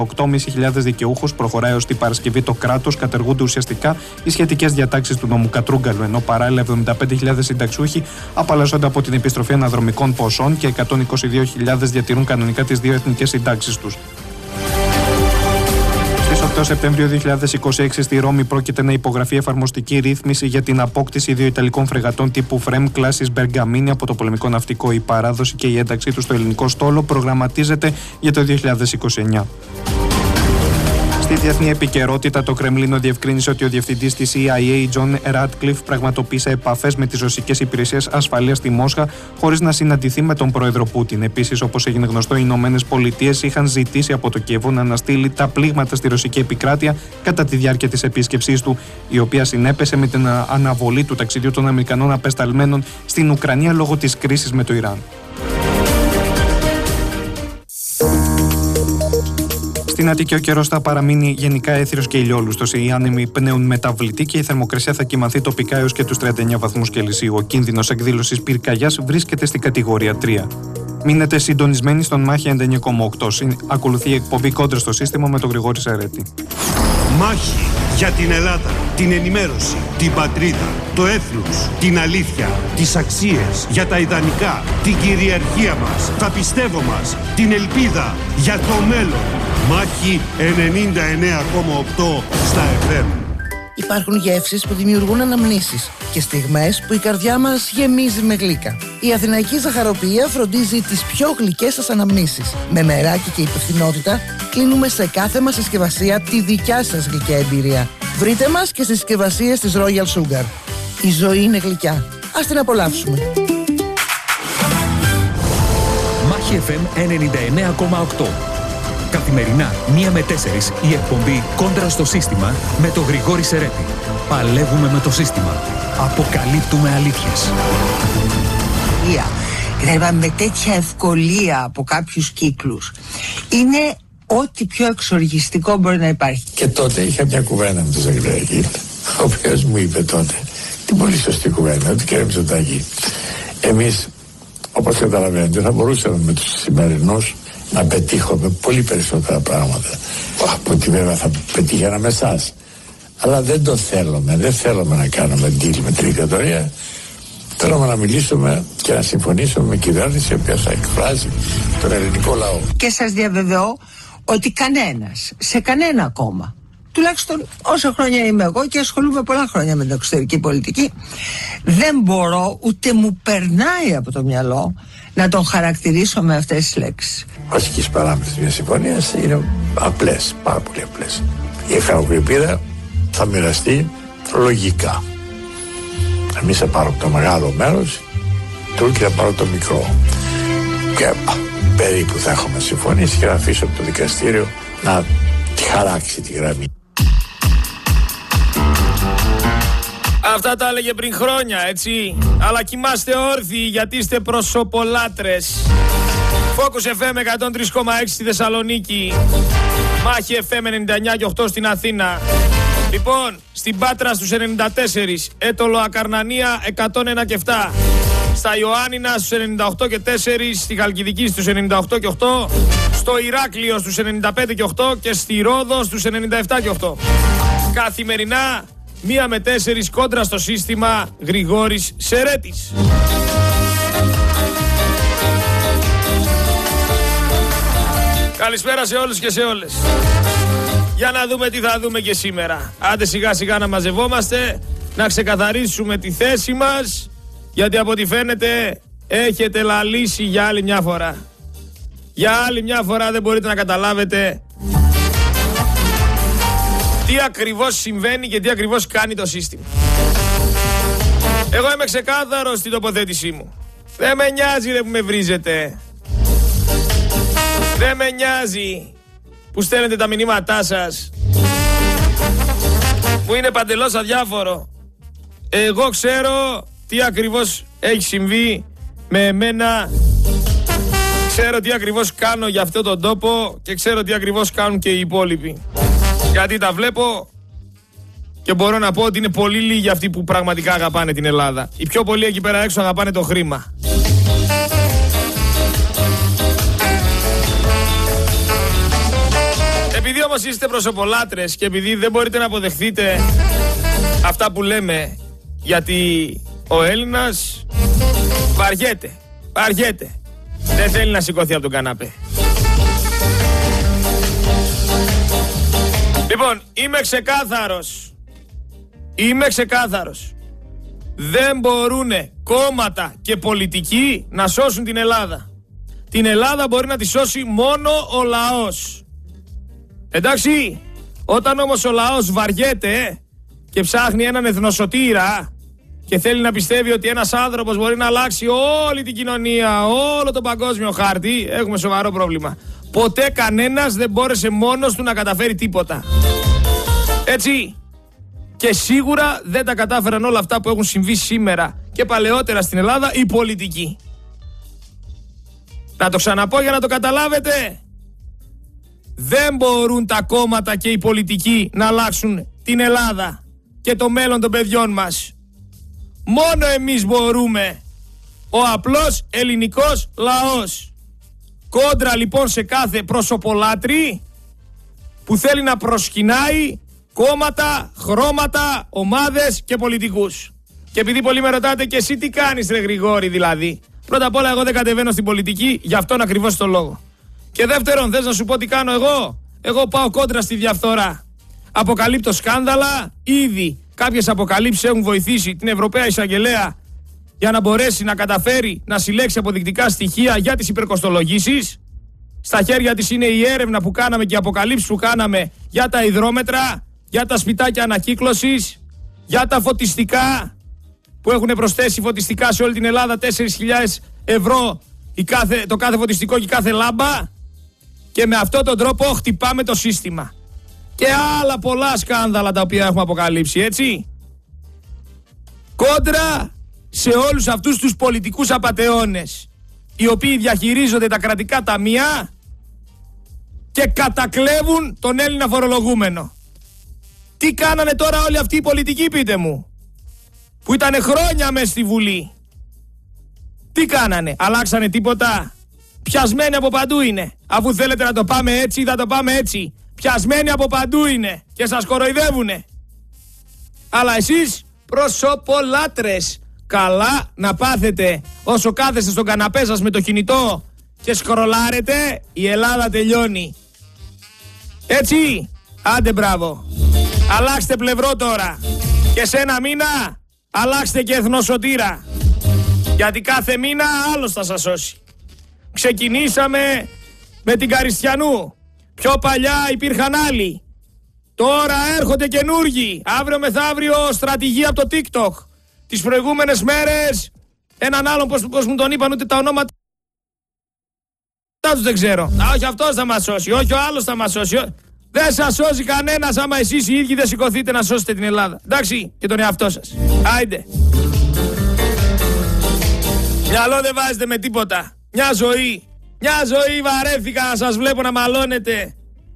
8.500 δικαιούχους. Προχωράει ως την Παρασκευή το κράτος. Κατεργούνται ουσιαστικά οι σχετικές διατάξεις του νόμου Κατρούγκαλου, ενώ παράλληλα 75.000 συνταξιούχοι απαλλάσσονται από την επιστροφή αναδρομικών ποσών και 122.000 διατηρούν κανονικά τις δύο εθνικές συντάξεις τους. Στις 8 Σεπτεμβρίου 2026 στη Ρώμη πρόκειται να υπογραφεί εφαρμοστική ρύθμιση για την απόκτηση δύο ιταλικών φρεγατών τύπου Φρέμ κλάσης Bergamini από το πολεμικό ναυτικό. Η παράδοση και η ένταξή του στο ελληνικό στόλο προγραμματίζεται για το 2029. Στη διεθνή επικαιρότητα, το Κρεμλίνο διευκρίνησε ότι ο διευθυντής της CIA, John Ratcliffe, πραγματοποίησε επαφές με τις ρωσικές υπηρεσίες ασφαλείας στη Μόσχα χωρίς να συναντηθεί με τον πρόεδρο Πούτιν. Επίσης, όπως έγινε γνωστό, οι Ηνωμένες Πολιτείες είχαν ζητήσει από το Κίεβο να αναστείλει τα πλήγματα στη ρωσική επικράτεια κατά τη διάρκεια της επίσκεψής του, η οποία συνέπεσε με την αναβολή του ταξιδιού των Αμερικανών απεσταλμένων στην Ουκρανία λόγω της κρίσης με το Ιράν. Στην Αττική ο καιρός θα παραμείνει γενικά έθριος και ηλιόλουστος. Οι άνεμοι πνέουν μεταβλητοί και η θερμοκρασία θα κυμανθεί τοπικά έως και τους 39 βαθμούς Κελσίου. Ο κίνδυνος εκδήλωσης πυρκαγιάς βρίσκεται στην κατηγορία 3. Μείνετε συντονισμένοι στον Μάχη 99,8. Ακολουθεί η εκπομπή Κόντρα στο σύστημα με τον Γρηγόρη Σερέτη. Μάχη για την Ελλάδα, την ενημέρωση, την πατρίδα, το έθνος, την αλήθεια, τις αξίες, για τα ιδανικά, την κυριαρχία μας, τα πιστεύω μας, την ελπίδα για το μέλλον. Μάχη 99,8 στα FM. Υπάρχουν γεύσεις που δημιουργούν αναμνήσεις και στιγμές που η καρδιά μας γεμίζει με γλύκα. Η Αθηναϊκή Ζαχαροποιία φροντίζει τις πιο γλυκές σας αναμνήσεις. Με μεράκι και υπευθυνότητα κλείνουμε σε κάθε μας συσκευασία τη δικιά σας γλυκιά εμπειρία. Βρείτε μας και στις συσκευασίες της Royal Sugar. Η ζωή είναι γλυκιά. Ας την απολαύσουμε. Μάχη FM 99,8. Καθημερινά 1 με 4 η εκπομπή Κόντρα στο σύστημα με τον Γρηγόρη Σερέτη. Παλεύουμε με το σύστημα. Αποκαλύπτουμε αλήθειες. Δηλαδή με τέτοια ευκολία από κάποιους κύκλους. Είναι ό,τι πιο εξοργιστικό μπορεί να υπάρχει. Και τότε είχα μια κουβέντα με τον Ζαγκλάκη, ο οποίος μου είπε τότε την πολύ σωστή κουβέντα, ότι κύριε Μητσοτάκη, εμείς όπως καταλαβαίνετε θα μπορούσαμε με τους σημερινούς να πετύχουμε πολύ περισσότερα πράγματα από ότι βέβαια θα πετύχαινα με εσάς. Αλλά δεν το θέλουμε, δεν θέλουμε να κάνουμε deal με την δικτατορία. Θέλουμε να μιλήσουμε και να συμφωνήσουμε με κυβέρνηση η οποία θα εκφράζει τον ελληνικό λαό. Και σας διαβεβαιώ ότι κανένας, σε κανένα κόμμα, τουλάχιστον όσα χρόνια είμαι εγώ και ασχολούμαι πολλά χρόνια με την εξωτερική πολιτική, δεν μπορώ ούτε μου περνάει από το μυαλό να τον χαρακτηρίσω με αυτές τις λέξεις. Βασικές παράμετρες μιας συμφωνίας είναι απλές, πάρα πολύ απλές. Η εχαροκρηπίδα θα μοιραστεί λογικά. Εμείς θα πάρουμε το μεγάλο μέρος, Τούρκοι θα πάρουν το μικρό. Και περίπου θα έχουμε συμφωνήσει και να αφήσω από το δικαστήριο να τη χαράξει τη γραμμή. Αυτά τα έλεγε πριν χρόνια, έτσι. Αλλά κοιμάστε όρθιοι γιατί είστε προσωπολάτρες. Focus FM 103,6 στη Θεσσαλονίκη. Μάχη FM 99,8 στην Αθήνα. Λοιπόν, στην Πάτρα στους 94, Έτολο Ακαρνανία 101,7. Στα Ιωάννινα στους 98,4, στη Χαλκιδική στους 98,8, στο Ηράκλειο στους 95,8 και στη Ρόδο στους 97,8. Καθημερινά 1 με 4 κόντρα στο σύστημα Γρηγόρης Σερέτης. Καλησπέρα σε όλους και σε όλες. Για να δούμε τι θα δούμε και σήμερα. Άντε σιγά σιγά να μαζευόμαστε, να ξεκαθαρίσουμε τη θέση μας, γιατί από ό,τι φαίνεται έχετε λαλήσει για άλλη μια φορά. Για άλλη μια φορά δεν μπορείτε να καταλάβετε τι ακριβώς συμβαίνει και τι ακριβώς κάνει το σύστημα. Εγώ είμαι ξεκάθαρος στην τοποθέτησή μου. Δεν με νοιάζει ρε που με βρίζετε. Δεν με νοιάζει που στέλνετε τα μηνύματά σας. Μου είναι παντελώς αδιάφορο. Εγώ ξέρω τι ακριβώς έχει συμβεί με εμένα. Ξέρω τι ακριβώς κάνω για αυτόν τον τόπο και ξέρω τι ακριβώς κάνουν και οι υπόλοιποι. Γιατί τα βλέπω και μπορώ να πω ότι είναι πολύ λίγοι αυτοί που πραγματικά αγαπάνε την Ελλάδα. Οι πιο πολλοί εκεί πέρα έξω αγαπάνε το χρήμα. Επειδή όμως είστε προσωπολάτρες και επειδή δεν μπορείτε να αποδεχθείτε αυτά που λέμε, γιατί ο Έλληνας βαριέται. Δεν θέλει να σηκωθεί από τον καναπέ. Λοιπόν, είμαι ξεκάθαρος. Δεν μπορούνε κόμματα και πολιτικοί να σώσουν την Ελλάδα. Την Ελλάδα μπορεί να τη σώσει μόνο ο λαός. Εντάξει, όταν όμως ο λαός βαριέται και ψάχνει έναν εθνοσωτήρα και θέλει να πιστεύει ότι ένας άνθρωπος μπορεί να αλλάξει όλη την κοινωνία, όλο τον παγκόσμιο χάρτη, έχουμε σοβαρό πρόβλημα. Ποτέ κανένας δεν μπόρεσε μόνος του να καταφέρει τίποτα. Έτσι. Και σίγουρα δεν τα κατάφεραν όλα αυτά που έχουν συμβεί σήμερα και παλαιότερα στην Ελλάδα οι πολιτικοί. Να το ξαναπώ για να το καταλάβετε. Δεν μπορούν τα κόμματα και οι πολιτικοί να αλλάξουν την Ελλάδα και το μέλλον των παιδιών μας. Μόνο εμείς μπορούμε. Ο απλός ελληνικός λαός. Κόντρα λοιπόν σε κάθε προσωπολάτρη που θέλει να προσκυνάει κόμματα, χρώματα, ομάδες και πολιτικούς. Και επειδή πολλοί με ρωτάτε και εσύ τι κάνεις ρε Γρηγόρη δηλαδή. Πρώτα απ' όλα εγώ δεν κατεβαίνω στην πολιτική για αυτόν ακριβώς το λόγο. Και δεύτερον, θες να σου πω τι κάνω εγώ. Εγώ πάω κόντρα στη διαφθορά. Αποκαλύπτω σκάνδαλα. Ήδη κάποιες αποκαλύψεις έχουν βοηθήσει την Ευρωπαία Εισαγγελέα για να μπορέσει να καταφέρει να συλλέξει αποδεικτικά στοιχεία για τις υπερκοστολογήσεις. Στα χέρια της είναι η έρευνα που κάναμε και οι αποκαλύψεις που κάναμε για τα υδρόμετρα, για τα σπιτάκια ανακύκλωσης, για τα φωτιστικά που έχουν προσθέσει φωτιστικά σε όλη την Ελλάδα 4.000 ευρώ το κάθε φωτιστικό και κάθε λάμπα, και με αυτόν τον τρόπο χτυπάμε το σύστημα. Και άλλα πολλά σκάνδαλα τα οποία έχουμε αποκαλύψει, έτσι. Κόντρα σε όλους αυτούς τους πολιτικούς απατεώνες οι οποίοι διαχειρίζονται τα κρατικά ταμεία και κατακλέβουν τον Έλληνα φορολογούμενο. Τι κάνανε τώρα όλοι αυτοί οι πολιτικοί, πείτε μου, που ήταν χρόνια μες στη Βουλή? Τι κάνανε, αλλάξανε τίποτα? Πιασμένοι από παντού είναι. Αφού θέλετε να το πάμε έτσι, θα το πάμε έτσι. Πιασμένοι από παντού είναι και σας κοροϊδεύουνε. Αλλά εσείς προσωπολάτρες, καλά να πάθετε όσο κάθεστε στον καναπέ σας με το κινητό και σκρολάρετε, η Ελλάδα τελειώνει. Έτσι, άντε μπράβο. Αλλάξτε πλευρό τώρα. Και σε ένα μήνα αλλάξτε και εθνοσωτήρα. Γιατί κάθε μήνα άλλος θα σας σώσει. Ξεκινήσαμε με την Καριστιανού. Πιο παλιά υπήρχαν άλλοι. Τώρα έρχονται καινούργοι. Αύριο μεθαύριο στρατηγία από το TikTok. Τις προηγούμενες μέρες έναν άλλον, πώς μου τον είπαν, ούτε τα ονόματα τους δεν ξέρω. Όχι αυτός θα μας σώσει, όχι ο άλλος θα μας σώσει. Δεν σας σώζει κανένας άμα εσείς οι ίδιοι δεν σηκωθείτε να σώσετε την Ελλάδα. Εντάξει, και τον εαυτό σας. Άιντε. Μυαλό δεν βάζετε με τίποτα. Μια ζωή βαρέθηκα να σας βλέπω να μαλώνετε.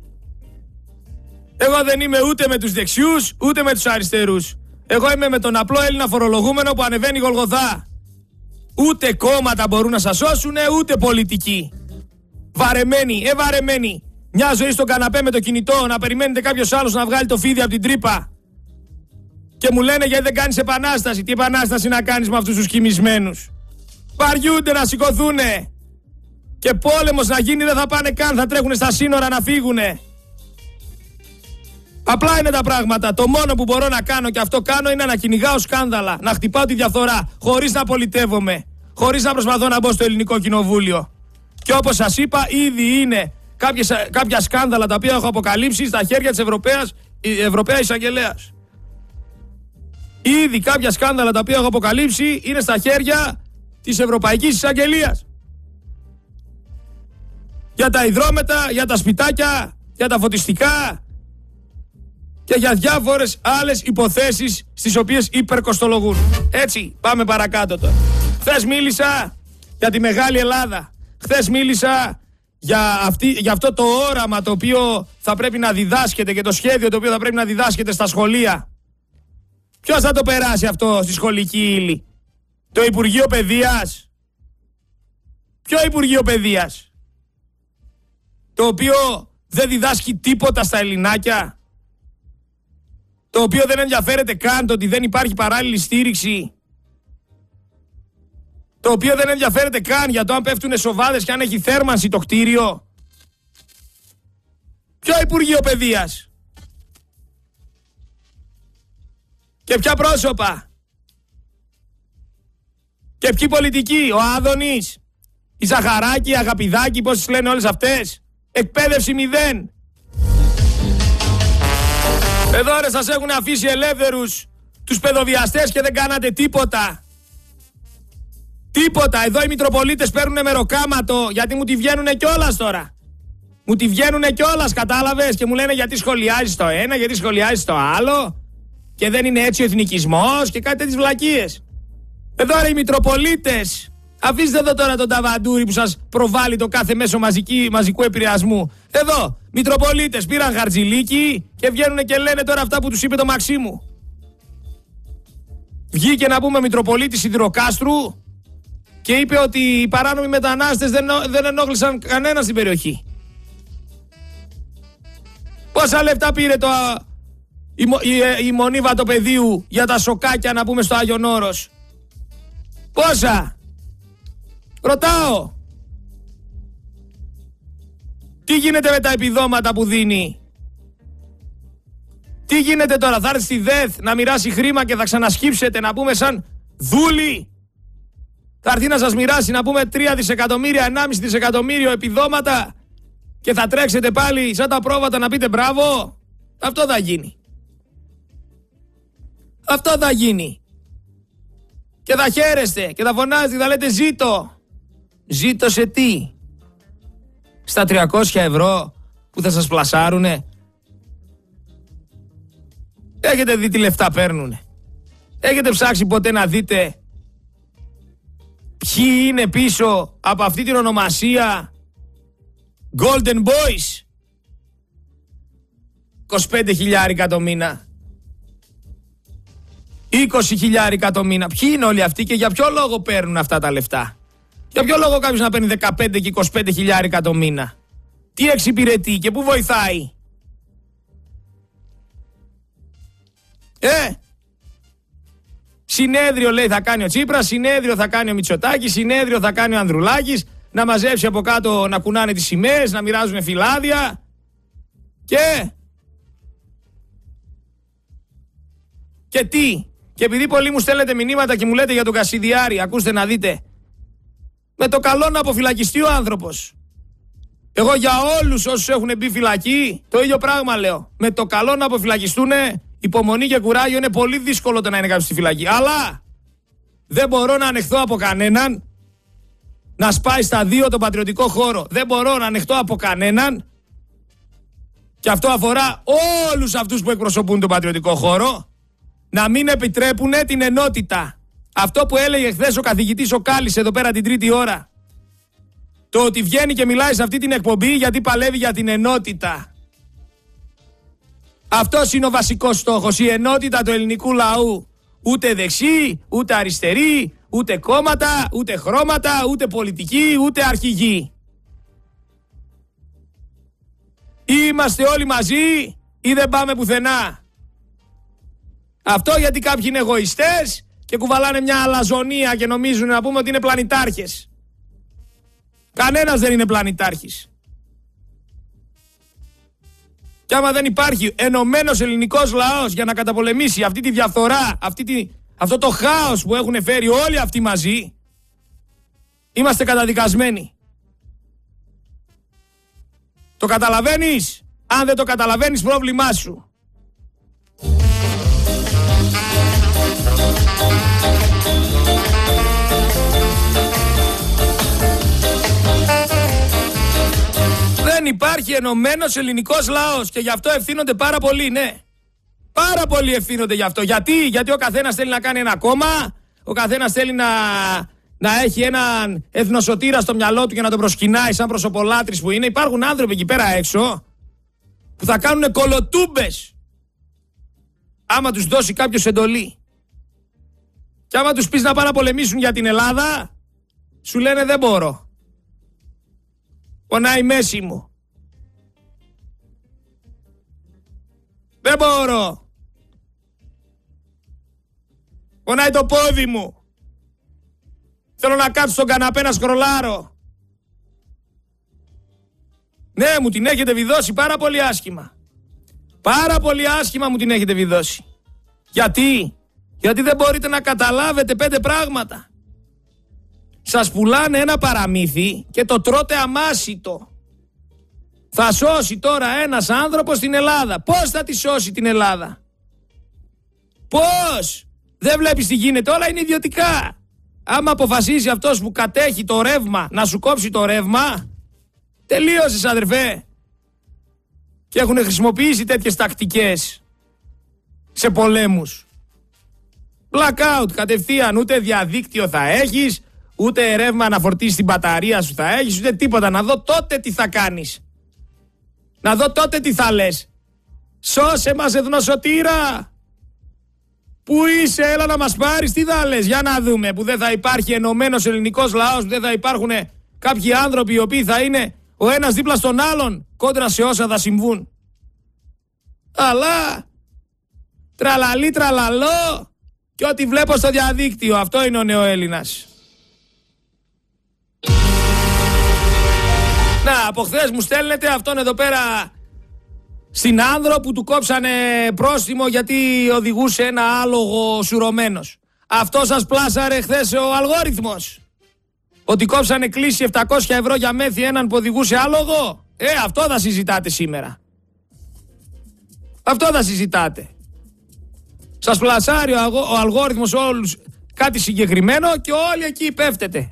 Εγώ δεν είμαι ούτε με τους δεξιούς ούτε με τους αριστερούς. Εγώ είμαι με τον απλό Έλληνα φορολογούμενο που ανεβαίνει Γολγοθά. Ούτε κόμματα μπορούν να σας σώσουν, ούτε πολιτικοί. Βαρεμένοι. Μια ζωή στον καναπέ με το κινητό, να περιμένετε κάποιος άλλος να βγάλει το φίδι από την τρύπα. Και μου λένε γιατί δεν κάνεις επανάσταση. Τι επανάσταση να κάνεις με αυτούς τους κοιμισμένους? Βαριούνται να σηκωθούνε. Και πόλεμος να γίνει δεν θα πάνε καν, θα τρέχουν στα σύνορα να φύγουνε. Απλά είναι τα πράγματα. Το μόνο που μπορώ να κάνω, και αυτό κάνω, είναι να κυνηγάω σκάνδαλα, να χτυπάω τη διαφθορά, χωρίς να πολιτεύομαι, χωρίς να προσπαθώ να μπω στο ελληνικό κοινοβούλιο. Και όπως σας είπα, ήδη είναι κάποια σκάνδαλα τα οποία έχω αποκαλύψει στα χέρια της Ευρωπαίας Εισαγγελέας. Ήδη κάποια σκάνδαλα τα οποία έχω αποκαλύψει είναι στα χέρια της Ευρωπαϊκής Εισαγγελίας. Για τα υδρόμετρα, για τα σπιτάκια, για τα φωτιστικά και για διάφορες άλλες υποθέσεις στις οποίες υπερκοστολογούν. Έτσι, πάμε παρακάτω τώρα. Χθες μίλησα για τη μεγάλη Ελλάδα. Χθες μίλησα για αυτό το όραμα το οποίο θα πρέπει να διδάσκεται και το σχέδιο το οποίο θα πρέπει να διδάσκεται στα σχολεία. Ποιος θα το περάσει αυτό στη σχολική ύλη? Το Υπουργείο Παιδείας? Ποιο Υπουργείο Παιδείας? Το οποίο δεν διδάσκει τίποτα στα Ελληνάκια, το οποίο δεν ενδιαφέρεται καν το ότι δεν υπάρχει παράλληλη στήριξη, το οποίο δεν ενδιαφέρεται καν για το αν πέφτουν σοβάδες και αν έχει θέρμανση το κτίριο. Ποιο Υπουργείο Παιδείας και ποια πρόσωπα και ποιοι πολιτικοί? Ο Άδωνης, η Ζαχαράκη, η Αγαπηδάκη, πώς τις λένε όλες αυτές? Εκπαίδευση 0. Εδώ ρε σας έχουν αφήσει ελεύθερους τους παιδοβιαστές και δεν κάνατε τίποτα. Τίποτα. Εδώ οι Μητροπολίτες παίρνουνε μεροκάματο γιατί μου τη βγαίνουνε κιόλας τώρα. Μου τη βγαίνουνε κιόλας, κατάλαβες, και μου λένε γιατί σχολιάζεις το ένα, γιατί σχολιάζεις το άλλο και δεν είναι έτσι ο εθνικισμός και κάτι τέτοιες βλακίες. Εδώ ρε οι Μητροπολίτες. Αφήστε εδώ τώρα τον Ταβαντούρη που σας προβάλλει το κάθε μέσο μαζικού επηρεασμού. Εδώ, Μητροπολίτες πήραν χαρτζηλίκι και βγαίνουν και λένε τώρα αυτά που τους είπε το Μαξίμου. Βγήκε να πούμε Μητροπολίτης Σιδηροκάστρου και είπε ότι οι παράνομοι μετανάστες δεν ενόχλησαν κανένα στην περιοχή. Πόσα λεφτά πήρε η Μονή Βατοπεδίου για τα σοκάκια να πούμε στο Άγιον Όρος? Πόσα? Ρωτάω. Τι γίνεται με τα επιδόματα που δίνει? Τι γίνεται τώρα? Θα έρθει στη ΔΕΘ να μοιράσει χρήμα και θα ξανασκύψετε να πούμε σαν δούλοι? Θα έρθει να σας μοιράσει να πούμε 3 δισεκατομμύρια, 1,5 δισεκατομμύριο επιδόματα και θα τρέξετε πάλι σαν τα πρόβατα να πείτε μπράβο? Αυτό θα γίνει. Αυτό θα γίνει. Και θα χαίρεστε και θα φωνάζετε και θα λέτε ζήτω. Ζήτω σε τι? Στα 300 ευρώ που θα σας πλασάρουνε? Έχετε δει τι λεφτά παίρνουνε? Έχετε ψάξει ποτέ να δείτε ποιοι είναι πίσω από αυτή την ονομασία Golden Boys? 25.000 το μήνα, 20.000 το μήνα. Ποιοι είναι όλοι αυτοί και για ποιο λόγο παίρνουν αυτά τα λεφτά? Για ποιο λόγο κάποιος να παίρνει 15 και 25.000 το μήνα? Τι εξυπηρετεί και πού βοηθάει? Συνέδριο λέει θα κάνει ο Τσίπρας, συνέδριο θα κάνει ο Μητσοτάκης, συνέδριο θα κάνει ο Ανδρουλάκης, να μαζέψει από κάτω να κουνάνε τις σημαίες, να μοιράζουν φυλάδια και τι? Και επειδή πολλοί μου στέλνετε μηνύματα και μου λέτε για τον Κασιδιάρη, ακούστε να δείτε, με το καλό να αποφυλακιστεί ο άνθρωπος. Εγώ για όλους όσους έχουν μπει φυλακή το ίδιο πράγμα λέω. Με το καλό να αποφυλακιστούνε, υπομονή και κουράγιο, είναι πολύ δύσκολο το να είναι κάποιος στη φυλακή. Αλλά δεν μπορώ να ανεχθώ από κανέναν να σπάει στα 2 τον πατριωτικό χώρο. Δεν μπορώ να ανεχθώ από κανέναν, και αυτό αφορά όλους αυτούς που εκπροσωπούν τον πατριωτικό χώρο, να μην επιτρέπουν την ενότητα. Αυτό που έλεγε χθες ο καθηγητής ο Κάλλης εδώ πέρα την τρίτη ώρα. Το ότι βγαίνει και μιλάει σε αυτή την εκπομπή γιατί παλεύει για την ενότητα. Αυτός είναι ο βασικός στόχος, η ενότητα του ελληνικού λαού. Ούτε δεξί, ούτε αριστερή, ούτε κόμματα, ούτε χρώματα, ούτε πολιτική, ούτε αρχηγοί. Είμαστε όλοι μαζί ή δεν πάμε πουθενά. Αυτό γιατί κάποιοι είναι εγωιστές και κουβαλάνε μια αλαζονία και νομίζουν να πούμε ότι είναι πλανητάρχες. Κανένας δεν είναι πλανητάρχης. Και άμα δεν υπάρχει ενωμένος ελληνικός λαός για να καταπολεμήσει αυτή τη διαφθορά, αυτό το χάος που έχουν φέρει όλοι αυτοί μαζί, είμαστε καταδικασμένοι. Το καταλαβαίνεις? Αν δεν το καταλαβαίνεις, πρόβλημά σου. Δεν υπάρχει ενωμένος ελληνικός λαός και γι' αυτό ευθύνονται πάρα πολύ, ναι. Πάρα πολύ ευθύνονται γι' αυτό. Γιατί ο καθένας θέλει να κάνει ένα κόμμα, ο καθένας θέλει να έχει έναν εθνοσωτήρα στο μυαλό του και να τον προσκυνάει σαν προσωπολάτρης που είναι. Υπάρχουν άνθρωποι εκεί πέρα έξω που θα κάνουν κολοτούμπες άμα τους δώσει κάποιος εντολή. Και άμα τους πεις να πάνε να πολεμήσουν για την Ελλάδα, σου λένε δεν μπορώ. Πονάει η μέση μου. Δεν μπορώ. Πονάει το πόδι μου. Θέλω να κάτσω στον καναπέ να σκρολάρω. Ναι, μου την έχετε βιδώσει πάρα πολύ άσχημα. Πάρα πολύ άσχημα μου την έχετε βιδώσει. Γιατί? Γιατί δεν μπορείτε να καταλάβετε 5 πράγματα. Σας πουλάνε ένα παραμύθι και το τρώτε αμάσιτο. Θα σώσει τώρα ένας άνθρωπος την Ελλάδα. Πώς θα τη σώσει την Ελλάδα? Πώς? Δεν βλέπεις τι γίνεται? Όλα είναι ιδιωτικά. Άμα αποφασίσει αυτός που κατέχει το ρεύμα να σου κόψει το ρεύμα, τελείωσες, αδερφέ. Και έχουν χρησιμοποιήσει τέτοιες τακτικές σε πολέμους. Blackout κατευθείαν, ούτε διαδίκτυο θα έχεις, ούτε ρεύμα να φορτίσεις την μπαταρία σου θα έχεις, ούτε τίποτα. Να δω τότε τι θα κάνεις. Να δω τότε τι θα λες. Σώσε μας, εθνοσωτήρα. Πού είσαι, έλα να μας πάρεις, τι θα λες? Για να δούμε, που δεν θα υπάρχει ενωμένος ελληνικός λαός, που δεν θα υπάρχουν κάποιοι άνθρωποι οι οποίοι θα είναι ο ένας δίπλα στον άλλον κόντρα σε όσα θα συμβούν. Αλλά τραλαλή τραλαλό και ό,τι βλέπω στο διαδίκτυο, αυτό είναι ο νεοέλληνας. Να, από χθες μου στέλνετε αυτόν εδώ πέρα στην Άνδρο που του κόψανε πρόστιμο γιατί οδηγούσε ένα άλογο σουρωμένος. Αυτό σας πλάσαρε χθες ο αλγόριθμος? Ότι κόψανε κλίση 700 ευρώ για μέθη έναν που οδηγούσε άλογο? Αυτό θα συζητάτε σήμερα. Αυτό θα συζητάτε. Σας πλασάρει ο αλγόριθμος όλους κάτι συγκεκριμένο και όλοι εκεί πέφτετε.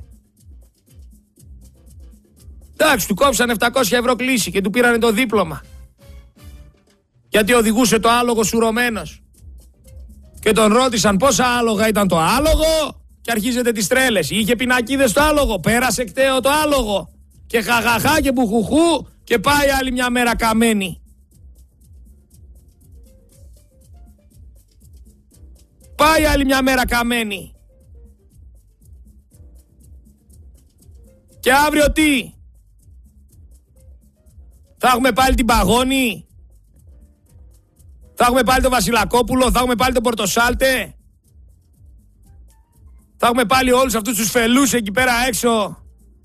Εντάξει, του κόψανε 700 ευρώ κλίση και του πήρανε το δίπλωμα. Γιατί οδηγούσε το άλογο σουρωμένος. Και τον ρώτησαν πόσα άλογα ήταν το άλογο και αρχίζετε τις τρέλες. Είχε πινακίδες το άλογο, πέρασε κταίο το άλογο. Και χαχαχά και μπουχουχού και πάει άλλη μια μέρα καμένη. Πάει άλλη μια μέρα καμένη. Και αύριο τι? Θα έχουμε πάλι την Παγώνη? Θα έχουμε πάλι τον Βασιλακόπουλο? Θα έχουμε πάλι τον Πορτοσάλτε? Θα έχουμε πάλι όλους αυτούς τους φελούς εκεί πέρα έξω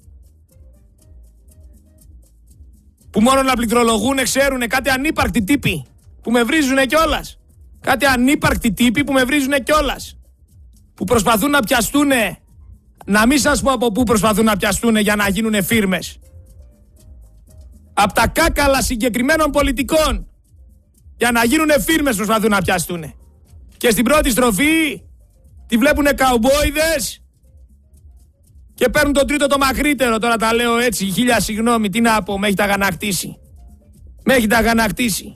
που μόνο να πληκτρολογούνε, ξέρουνε, κάτι ανύπαρκτοι τύποι που με βρίζουνε κιόλας. Κάτι ανύπαρκτοι τύποι που με βρίζουνε κιόλας. Που προσπαθούν να πιαστούνε, να μην σας πω από πού προσπαθούν να πιαστούνε για να γίνουνε φίρμες. Απ' τα κάκαλα συγκεκριμένων πολιτικών. Για να γίνουνε φίρμες προσπαθούν να πιαστούνε. Και στην πρώτη στροφή τη βλέπουνε καουμπόιδες και παίρνουν τον τρίτο το μακρύτερο. Τώρα τα λέω έτσι, 1000 συγγνώμη, τι να πω, με έχει τα αγανακτήσει. Με έχει τα αγανακτήσει.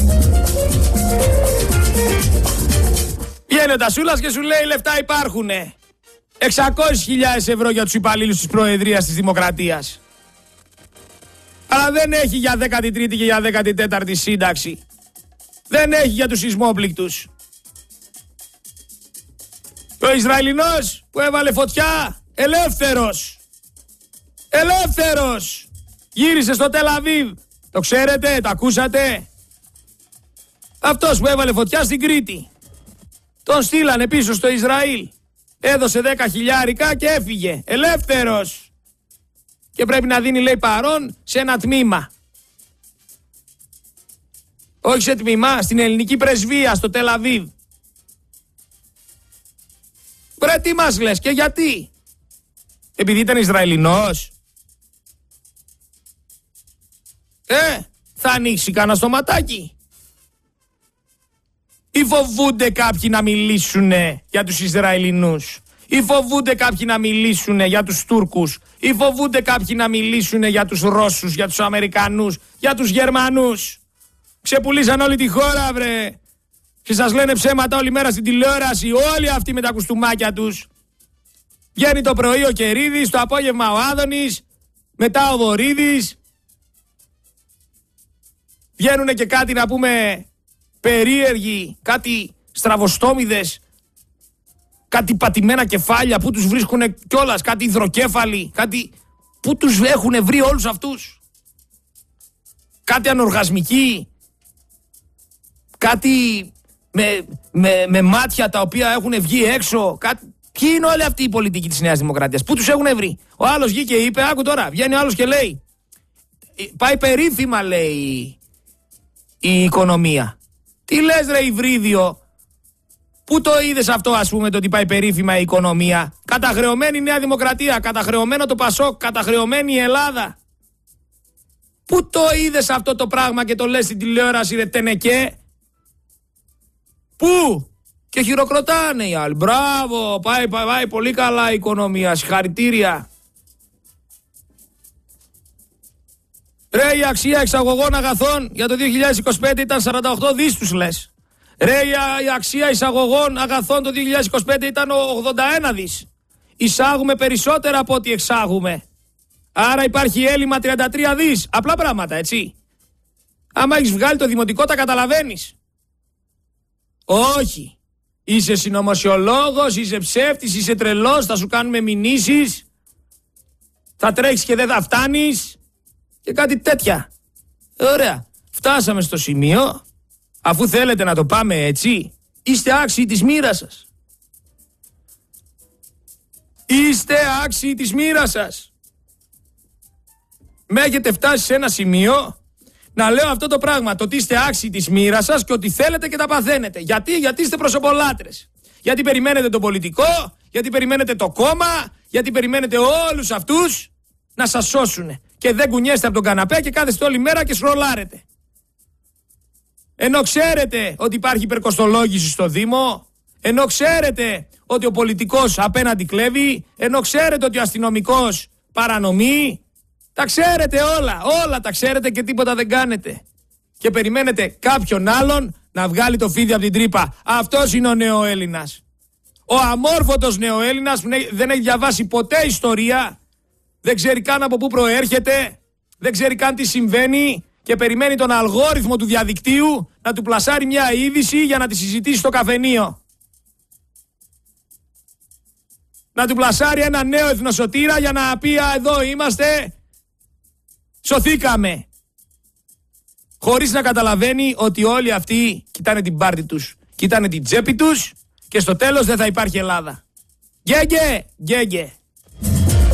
Βγαίνει ο Τασούλας και σου λέει λεφτά υπάρχουνε. 600.000 ευρώ για τους υπαλλήλους της Προεδρίας της Δημοκρατίας. Αλλά δεν έχει για 13η και για 14η σύνταξη. Δεν έχει για τους σεισμόπληκτους. Ο Ισραηλινός που έβαλε φωτιά, ελεύθερος. Ελεύθερος. Γύρισε στο Τελ Αβίβ. Το ξέρετε, το ακούσατε? Αυτός που έβαλε φωτιά στην Κρήτη. Τον στείλανε πίσω στο Ισραήλ. Έδωσε 10.000 και έφυγε. Ελεύθερος. Και πρέπει να δίνει, λέει, παρόν σε ένα τμήμα. Όχι σε τμήμα, στην ελληνική πρεσβεία στο Τελ Αβίβ. Βρε, τι μας λες και γιατί? Επειδή ήταν Ισραηλινός? Θα ανοίξει κανένα στοματάκι? Ή φοβούνται κάποιοι να μιλήσουν για τους Ισραηλινούς? Ή φοβούνται κάποιοι να μιλήσουν για τους Τούρκους? Ή φοβούνται κάποιοι να μιλήσουν για τους Ρώσους, για τους Αμερικανούς, για τους Γερμανούς? Ξεπουλήσαν όλη τη χώρα, βρε. Και σας λένε ψέματα όλη μέρα στην τηλεόραση. Όλοι αυτοί με τα κουστούμάκια τους. Βγαίνει το πρωί ο Κερίδης, το απόγευμα ο Άδωνης, μετά ο Βορίδης. Βγαίνουνε και κάτι, να πούμε, περίεργοι, κάτι στραβοστόμιδες, κάτι πατημένα κεφάλια, που τους βρίσκουνε κιόλας, κάτι υδροκέφαλοι, κάτι που τους έχουνε βρει όλους αυτούς. Κάτι ανοργασμικοί, κάτι με μάτια τα οποία έχουν βγει έξω. Ποιοι είναι όλοι αυτοί οι πολιτικοί της Νέας Δημοκρατίας? Πού τους έχουν βρει? Ο άλλος βγήκε και είπε, άκου τώρα, βγαίνει ο άλλος και λέει, πάει περίφημα, λέει, η οικονομία. Τι λες ρε υβρίδιο? Πού το είδες αυτό, ας πούμε, το ότι πάει περίφημα η οικονομία? Καταχρεωμένη η Νέα Δημοκρατία, καταχρεωμένο το Πασόκ, καταχρεωμένη η Ελλάδα. Πού το είδες αυτό το πράγμα και το λες στην τηλεόραση, ρε τενεκέ? Πού? Και χειροκροτάνε οι άλλοι. Μπράβο, πάει πολύ καλά η οικονομία, συγχαρητήρια. Ρε, η αξία εξαγωγών αγαθών για το 2025 ήταν 48 δις, τους λες. Ρε, η αξία εισαγωγών αγαθών το 2025 ήταν 81 δις. Εισάγουμε περισσότερα από ό,τι εξάγουμε. Άρα υπάρχει έλλειμμα 33 δις. Απλά πράγματα, έτσι. Άμα έχεις βγάλει το δημοτικό, τα καταλαβαίνεις. Όχι. Είσαι συνωμοσιολόγος, είσαι ψεύτης, είσαι τρελός, θα σου κάνουμε μηνύσεις, θα τρέχεις και δεν θα φτάνεις και κάτι τέτοια. Ωραία. Φτάσαμε στο σημείο, αφού θέλετε να το πάμε έτσι, είστε άξιοι της μοίρας σας. Είστε άξιοι της μοίρας σας. Με έχετε φτάσει σε ένα σημείο να λέω αυτό το πράγμα, το ότι είστε άξιοι της μοίρας σας και ότι θέλετε και τα παθαίνετε. Γιατί είστε προσωπολάτρες. Γιατί περιμένετε το πολιτικό, γιατί περιμένετε το κόμμα, γιατί περιμένετε όλους αυτούς να σας σώσουν. Και δεν κουνιέστε από τον καναπέ και κάθεστε όλη μέρα και σρολάρετε. Ενώ ξέρετε ότι υπάρχει υπερκοστολόγηση στο Δήμο, ενώ ξέρετε ότι ο πολιτικός απέναντι κλέβει, ενώ ξέρετε ότι ο αστυνομικός παρανομεί. Τα ξέρετε όλα τα ξέρετε και τίποτα δεν κάνετε. Και περιμένετε κάποιον άλλον να βγάλει το φίδι από την τρύπα. Αυτός είναι ο νεοέλληνας. Ο αμόρφωτος νεοέλληνας που δεν έχει διαβάσει ποτέ ιστορία, δεν ξέρει καν από πού προέρχεται, δεν ξέρει καν τι συμβαίνει και περιμένει τον αλγόριθμο του διαδικτύου να του πλασάρει μια είδηση για να τη συζητήσει στο καφενείο. Να του πλασάρει ένα νέο εθνοσωτήρα για να πει εδώ είμαστε, σωθήκαμε. Χωρίς να καταλαβαίνει ότι όλοι αυτοί κοιτάνε την πάρτη τους, κοιτάνε την τσέπη τους και στο τέλος δεν θα υπάρχει Ελλάδα. Γκέγκε, γκέγκε.